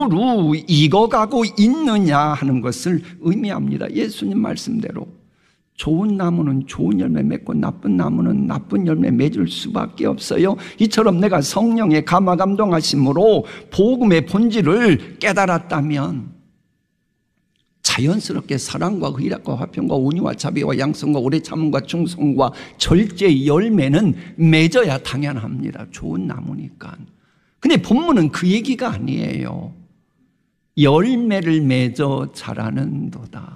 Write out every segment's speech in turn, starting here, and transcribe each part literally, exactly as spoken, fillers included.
무로 익어가고 있느냐 하는 것을 의미합니다. 예수님 말씀대로 좋은 나무는 좋은 열매 맺고 나쁜 나무는 나쁜 열매 맺을 수밖에 없어요. 이처럼 내가 성령의 감화 감동하심으로 복음의 본질을 깨달았다면 자연스럽게 사랑과 의락과 화평과 온유와 자비와 양성과 오래 참음과 충성과 절제의 열매는 맺어야 당연합니다. 좋은 나무니까. 근데 본문은 그 얘기가 아니에요. 열매를 맺어 자라는도다.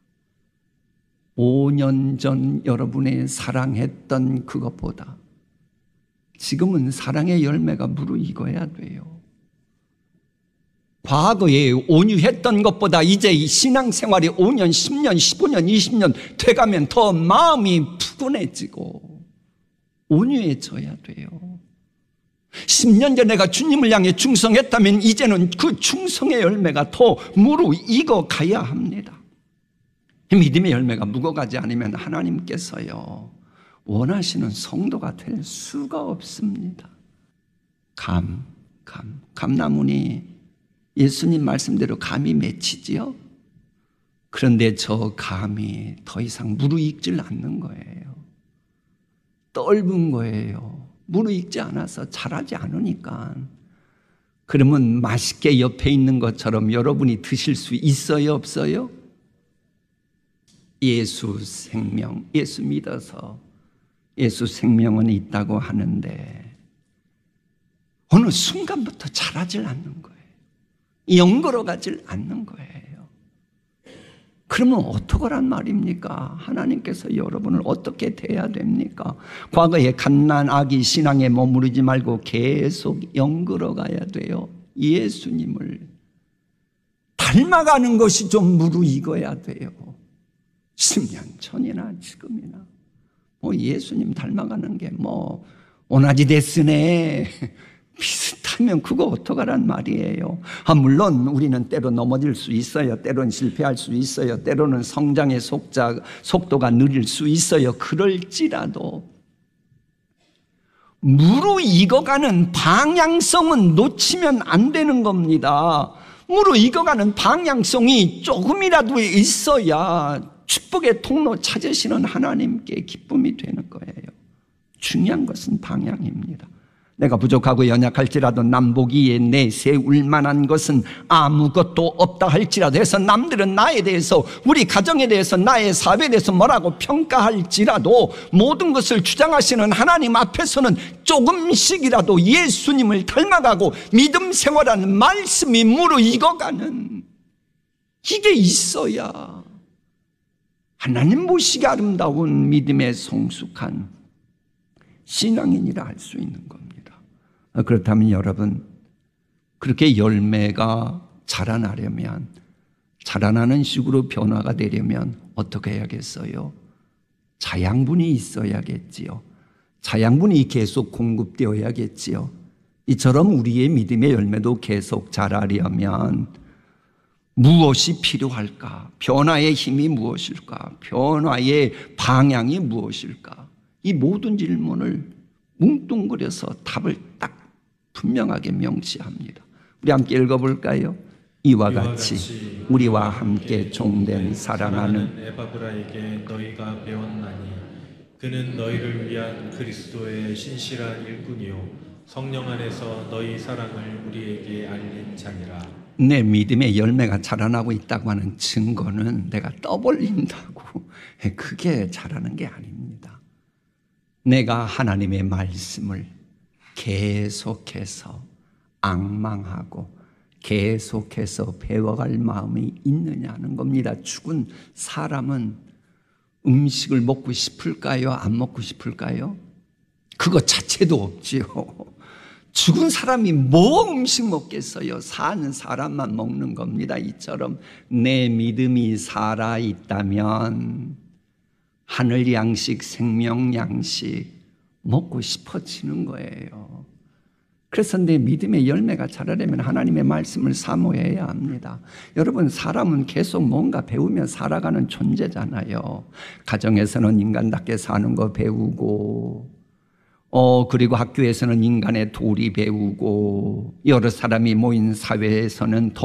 오 년 전 여러분의 사랑했던 그것보다 지금은 사랑의 열매가 무르익어야 돼요. 과거에 온유했던 것보다 이제 이 신앙생활이 오 년, 십 년, 십오 년, 이십 년 돼가면 더 마음이 푸근해지고 온유해져야 돼요. 십 년 전에 내가 주님을 향해 충성했다면 이제는 그 충성의 열매가 더 무르익어 가야 합니다. 믿음의 열매가 묵어가지 않으면 하나님께서요 원하시는 성도가 될 수가 없습니다. 감, 감, 감나무니 예수님 말씀대로 감이 맺히지요. 그런데 저 감이 더 이상 무르익질 않는 거예요. 떫은 거예요. 무르익지 않아서 자라지 않으니까. 그러면 맛있게 옆에 있는 것처럼 여러분이 드실 수 있어요, 없어요? 예수 생명, 예수 믿어서 예수 생명은 있다고 하는데 어느 순간부터 자라질 않는 거예요. 영걸어 가질 않는 거예요. 그러면 어떡하란 말입니까? 하나님께서 여러분을 어떻게 대해야 됩니까? 과거에 갓난 아기 신앙에 머무르지 말고 계속 영걸어 가야 돼요. 예수님을 닮아가는 것이 좀 무르익어야 돼요. 십 년 전이나 지금이나 뭐 예수님 닮아가는 게 뭐 오나지 데스네 비슷하면 그거 어떡하란 말이에요. 아, 물론 우리는 때로 넘어질 수 있어요. 때로는 실패할 수 있어요. 때로는 성장의 속자, 속도가 느릴 수 있어요. 그럴지라도 무르익어가는 방향성은 놓치면 안 되는 겁니다. 무르익어가는 방향성이 조금이라도 있어야 축복의 통로 찾으시는 하나님께 기쁨이 되는 거예요. 중요한 것은 방향입니다. 내가 부족하고 연약할지라도 남보기에 내세울 만한 것은 아무것도 없다 할지라도 해서 남들은 나에 대해서, 우리 가정에 대해서, 나의 사업에 대해서 뭐라고 평가할지라도 모든 것을 주장하시는 하나님 앞에서는 조금씩이라도 예수님을 닮아가고 믿음 생활하는 말씀이 무르익어가는 이게 있어야 하나님 보시기에 아름다운 믿음의 성숙한 신앙인이라 할 수 있는 겁니다. 그렇다면 여러분, 그렇게 열매가 자라나려면, 자라나는 식으로 변화가 되려면 어떻게 해야겠어요? 자양분이 있어야겠지요. 자양분이 계속 공급되어야겠지요. 이처럼 우리의 믿음의 열매도 계속 자라려면 무엇이 필요할까? 변화의 힘이 무엇일까? 변화의 방향이 무엇일까? 이 모든 질문을 뭉뚱그려서 답을 딱 분명하게 명시합니다. 우리 함께 읽어볼까요? 이와 같이 우리와 함께 종된 사랑하는 에바브라에게 너희가 배웠나니 그는 너희를 위한 그리스도의 신실한 일꾼이요 성령 안에서 너희 사랑을 우리에게 알린 자니라. 내 믿음의 열매가 자라나고 있다고 하는 증거는 내가 떠벌린다고 그게 자라는 게 아닙니다. 내가 하나님의 말씀을 계속해서 앙망하고 계속해서 배워갈 마음이 있느냐는 겁니다. 죽은 사람은 음식을 먹고 싶을까요? 안 먹고 싶을까요? 그거 자체도 없지요. 죽은 사람이 뭐 음식 먹겠어요? 사는 사람만 먹는 겁니다. 이처럼 내 믿음이 살아있다면 하늘 양식, 생명 양식 먹고 싶어지는 거예요. 그래서 내 믿음의 열매가 자라려면 하나님의 말씀을 사모해야 합니다. 여러분, 사람은 계속 뭔가 배우며 살아가는 존재잖아요. 가정에서는 인간답게 사는 거 배우고, 어, 그리고 학교에서는 인간의 도리 배우고 여러 사람이 모인 사회에서는